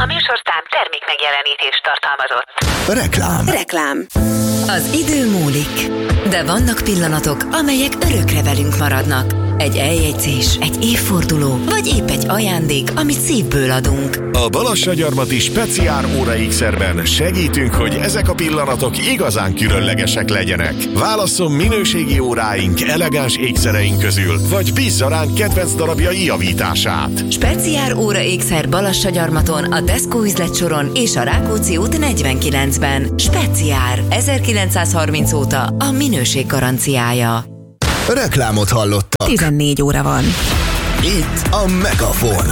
A műsorszám termék megjelenítést tartalmazott. Reklám. Az idő múlik, de vannak pillanatok, amelyek örökre velünk maradnak. Egy eljegyzés, egy évforduló, vagy épp egy ajándék, amit szívből adunk. A Balassagyarmati Speciál Óra Ékszerben segítünk, hogy ezek a pillanatok igazán különlegesek legyenek. Válasszon minőségi óráink, elegáns ékszereink közül, vagy bízza ránk kedvenc darabjai javítását. Speciál Óra Ékszer Balassagyarmaton, a Tesco üzletsoron és a Rákóczi út 49-ben. Speciál. 1930 óta a minőség garanciája. Reklámot hallottak. 14 óra van. Itt a Megafon.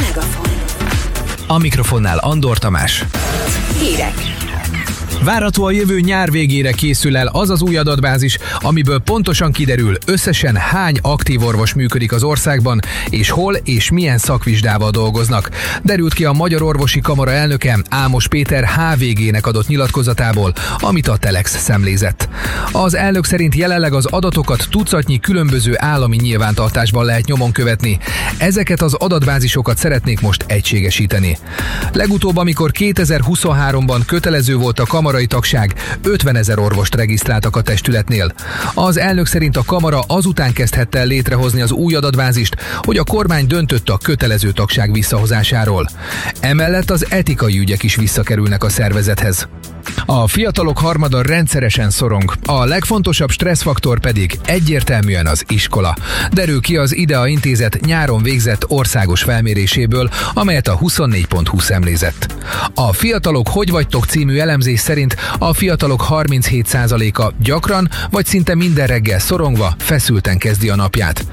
A mikrofonnál Andor Tamás. Hírek. Várható a jövő nyár végére készül el az az új adatbázis, amiből pontosan kiderül, összesen hány aktív orvos működik az országban, és hol és milyen szakvizsgával dolgoznak. Derült ki a Magyar Orvosi Kamara elnöke, Ámos Péter HVG-nek adott nyilatkozatából, amit a Telex szemlézett. Az elnök szerint jelenleg az adatokat tucatnyi különböző állami nyilvántartásban lehet nyomon követni. Ezeket az adatbázisokat szeretnék most egységesíteni. Legutóbb, amikor 2023-ban kötelező volt a kamarai tagság, 50 000 orvost regisztráltak a testületnél. Az elnök szerint a kamara azután kezdhette el létrehozni az új adatbázist, hogy a kormány döntött a kötelező tagság visszahozásáról. Emellett az etikai ügyek is visszakerülnek a szervezethez. A fiatalok harmada rendszeresen szorong, a legfontosabb stresszfaktor pedig egyértelműen az iskola. Derül ki az IDEA Intézet nyáron végzett országos felméréséből, amelyet a 24.hu szemlézett. A Fiatalok hogy vagytok című elemzés szerint a fiatalok 37%-a gyakran vagy szinte minden reggel szorongva, feszülten kezdi a napját.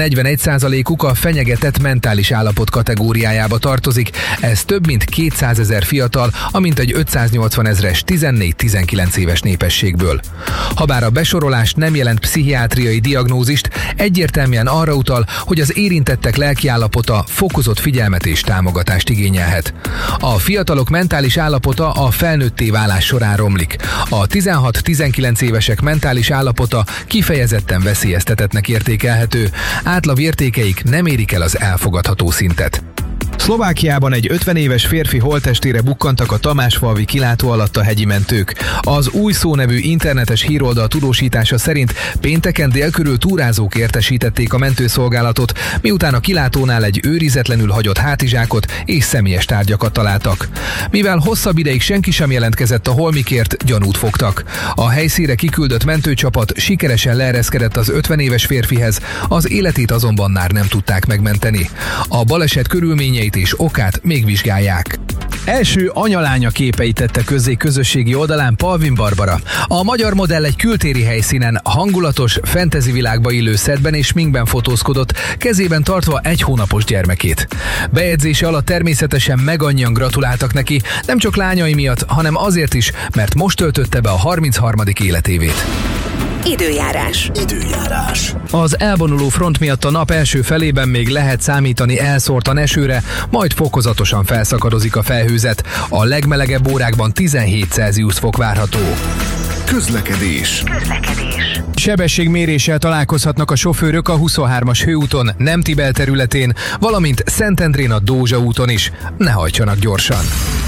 41%-uk a fenyegetett mentális állapot kategóriájába tartozik, ez több mint 200 000 fiatal, amint egy 580 000-es 14-19 éves népességből. Habár a besorolás nem jelent pszichiátriai diagnózist, egyértelműen arra utal, hogy az érintettek lelkiállapota fokozott figyelmet és támogatást igényelhet. A fiatalok mentális állapota a felnőtté válás során romlik. A 16-19 évesek mentális állapota kifejezetten veszélyeztetettnek értékelhető, átlagértékeik nem érik el az elfogadható szintet. Szlovákiában egy 50 éves férfi holttestére bukkantak a Tamásfalvi kilátó alatt a hegyi mentők. Az Új Szó nevű internetes híroldal tudósítása szerint pénteken délkörül túrázók értesítették a mentőszolgálatot, miután a kilátónál egy őrizetlenül hagyott hátizsákot és személyes tárgyakat találtak. Mivel hosszabb ideig senki sem jelentkezett a holmikért, gyanút fogtak. A helyszínre kiküldött mentőcsapat sikeresen leereszkedett az 50 éves férfihez, az életét azonban már nem tudták megmenteni. A baleset körülményeit és okát még vizsgálják. Első anyalánya képeit tette közzé közösségi oldalán Palvin Barbara. A magyar modell egy kültéri helyszínen, hangulatos, fantasy világba illő szettben és sminkben fotózkodott, kezében tartva 1 hónapos gyermekét. Bejegyzése alatt természetesen megannyian gratuláltak neki, nem csak lányai miatt, hanem azért is, mert most töltötte be a 33. életévét. Időjárás. Az elvonuló front miatt a nap első felében még lehet számítani elszórtan esőre, majd fokozatosan felszakadozik a felhőzet. A legmelegebb órákban 17 Celsius fok várható. Közlekedés. Sebességméréssel találkozhatnak a sofőrök a 23-as hőúton, Nemtibel területén, valamint Szentendrén a Dózsa úton is. Ne hajtsanak gyorsan!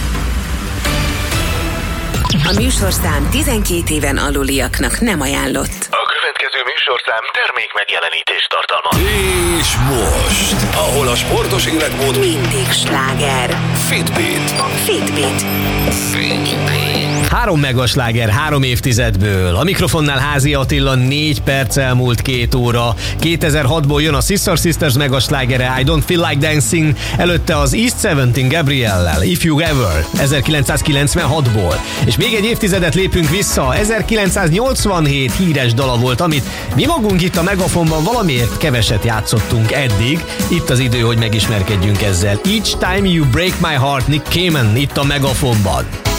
A műsorszám 12 éven aluliaknak nem ajánlott. A következő műsorszám termék megjelenítést tartalmaz. És most, ahol a sportos életmód Mindig sláger. Fitbit. 3 megasláger 3 évtizedből. A mikrofonnál Házi Attila, 4 perc elmúlt 2 óra. 2006-ból jön a Sister Sisters megaslágere I Don't Feel Like Dancing, előtte az East 17 Gabriellel If You Ever 1996-ból. És még egy évtizedet lépünk vissza, 1987 híres dala volt, amit mi magunk itt a Megafonban valamiért keveset játszottunk eddig. Itt az idő, hogy megismerkedjünk ezzel. Each Time You Break My Heart, Nick Cayman itt a Megafonban.